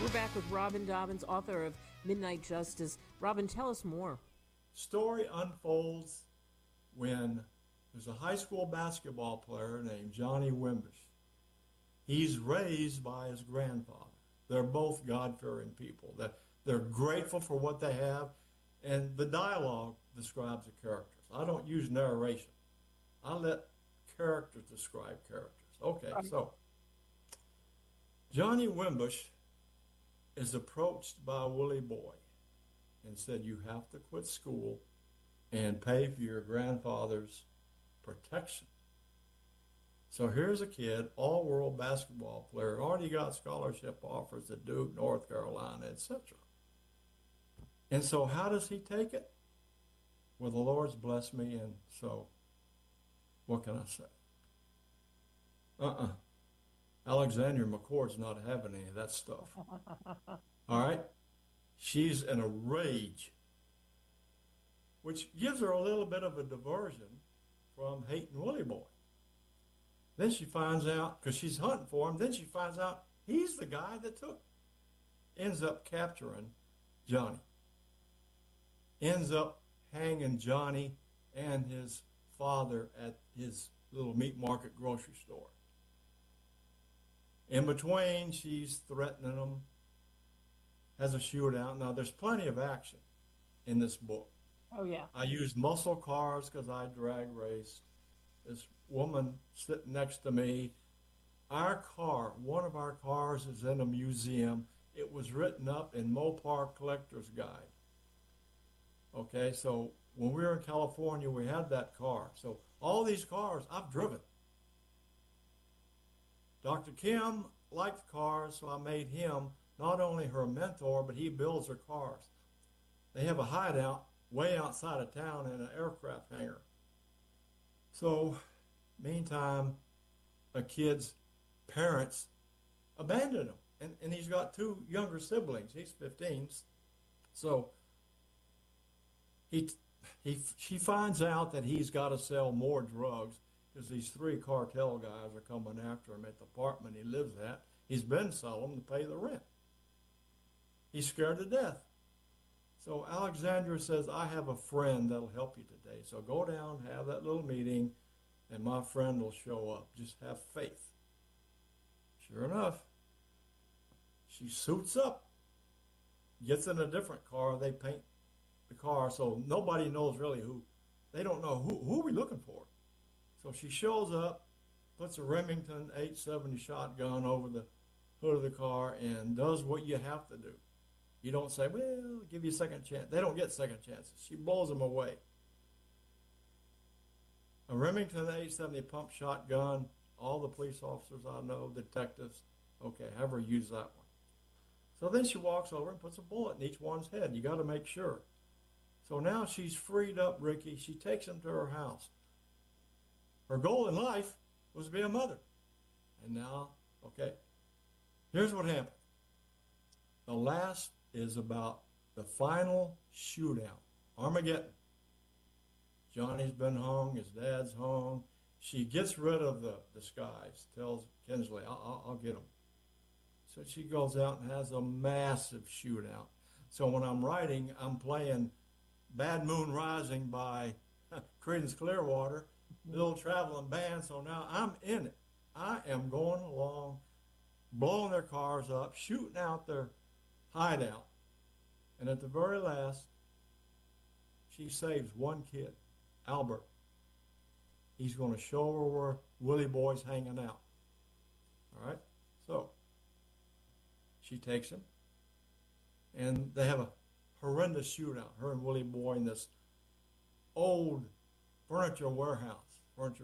We're back with Robin Dobbins, author of Midnight Justice. Robin, tell us more. Story unfolds when there's a high school basketball player named Johnny Wimbish. He's raised by his grandfather. They're both God-fearing people. They're grateful for what they have, and the dialogue describes the characters. I don't use narration. I let characters describe characters. Okay, so Johnny Wimbish is approached by Willie Boy and said, you have to quit school and pay for your grandfather's protection. So here's a kid, all-world basketball player, already got scholarship offers at Duke, North Carolina, etc. And so how does he take it? Well, the Lord's blessed me, and so what can I say? Alexandria McCord's not having any of that stuff. All right? She's in a rage, which gives her a little bit of a diversion from hating Willie Boy. Then she finds out, because she's hunting for him, then she finds out he's the guy that ends up capturing Johnny. Ends up hanging Johnny and his father at his little meat market grocery store. In between, she's threatening him, has a shootout. Now, there's plenty of action in this book. Oh, yeah. I used muscle cars because I drag raced. This woman sitting next to me, one of our cars is in a museum. It was written up in Mopar Collector's Guide. Okay, so when we were in California, we had that car. So all these cars I've driven. Dr. Kim liked cars, so I made him not only her mentor, but he builds her cars. They have a hideout way outside of town in an aircraft hangar. So, meantime, a kid's parents abandoned him. And he's got two younger siblings. He's 15. So, she finds out that he's got to sell more drugs because these three cartel guys are coming after him at the apartment he lives at. He's been selling them to pay the rent. He's scared to death. So Alexandra says, I have a friend that'll help you today. So go down, have that little meeting, and my friend will show up. Just have faith. Sure enough, she suits up, gets in a different car. They paint the car so nobody knows really who. They don't know who are we looking for. So she shows up, puts a Remington 870 shotgun over the hood of the car, and does what you have to do. You don't say, well, I'll give you a second chance. They don't get second chances. She blows them away. A Remington 870 pump shotgun, all the police officers I know, detectives, okay, have her use that one. So then she walks over and puts a bullet in each one's head. You got to make sure. So now she's freed up Ricky. She takes him to her house. Her goal in life was to be a mother. And now, okay, here's what happened. The last is about the final shootout, Armageddon. Johnny's been hung, his dad's hung. She gets rid of the disguise, tells Kinsley, I'll get him. So she goes out and has a massive shootout. So when I'm writing, I'm playing Bad Moon Rising by Creedence Clearwater, little traveling band. So now I'm in it. I am going along, blowing their cars up, shooting out their hideout. And at the very last, she saves one kid, Albert. He's going to show her where Willie Boy's hanging out. All right? So she takes him, and they have a horrendous shootout, her and Willie Boy in this old furniture warehouse, furniture